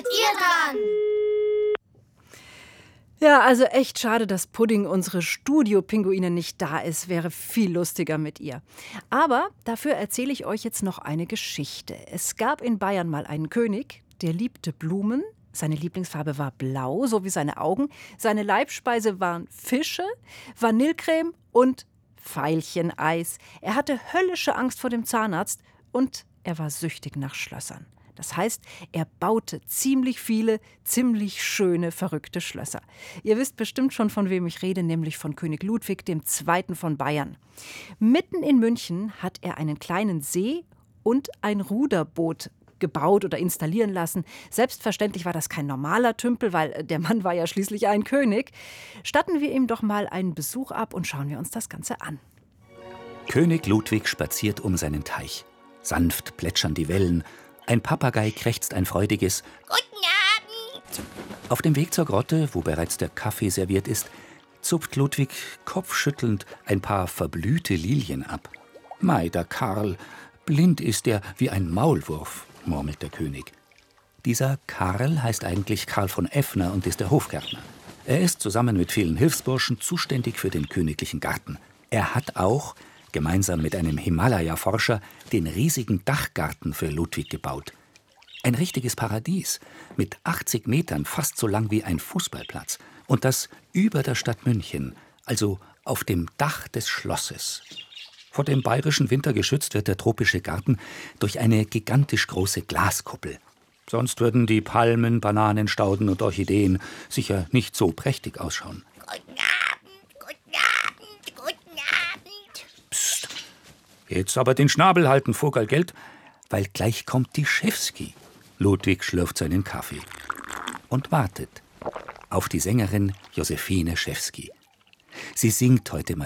ihr dran! Ja, also echt schade, dass Pudding, unsere Studio-Pinguine, nicht da ist. Wäre viel lustiger mit ihr. Aber dafür erzähle ich euch jetzt noch eine Geschichte. Es gab in Bayern mal einen König, der liebte Blumen. Seine Lieblingsfarbe war blau, so wie seine Augen. Seine Leibspeise waren Fische, Vanillecreme und Veilcheneis. Er hatte höllische Angst vor dem Zahnarzt und er war süchtig nach Schlössern. Das heißt, er baute ziemlich viele, ziemlich schöne, verrückte Schlösser. Ihr wisst bestimmt schon, von wem ich rede, nämlich von König Ludwig II. Von Bayern. Mitten in München hat er einen kleinen See und ein Ruderboot gebaut oder installieren lassen. Selbstverständlich war das kein normaler Tümpel, weil der Mann war ja schließlich ein König. Statten wir ihm doch mal einen Besuch ab und schauen wir uns das Ganze an. König Ludwig spaziert um seinen Teich. Sanft plätschern die Wellen. Ein Papagei krächzt ein freudiges Guten Abend! Auf dem Weg zur Grotte, wo bereits der Kaffee serviert ist, zupft Ludwig kopfschüttelnd ein paar verblühte Lilien ab. Mei, der Karl, blind ist er wie ein Maulwurf, murmelt der König. Dieser Karl heißt eigentlich Karl von Effner und ist der Hofgärtner. Er ist zusammen mit vielen Hilfsburschen zuständig für den königlichen Garten. Er hat auch gemeinsam mit einem Himalaya-Forscher den riesigen Dachgarten für Ludwig gebaut. Ein richtiges Paradies, mit 80 Metern, fast so lang wie ein Fußballplatz. Und das über der Stadt München, also auf dem Dach des Schlosses. Vor dem bayerischen Winter geschützt wird der tropische Garten durch eine gigantisch große Glaskuppel. Sonst würden die Palmen, Bananen, Stauden und Orchideen sicher nicht so prächtig ausschauen. Guten Abend, guten Abend, guten Abend! Psst, jetzt aber den Schnabel halten, Vogelgeld, weil gleich kommt die Schewski. Ludwig schlürft seinen Kaffee und wartet auf die Sängerin Josephine Schewski. Sie singt heute mal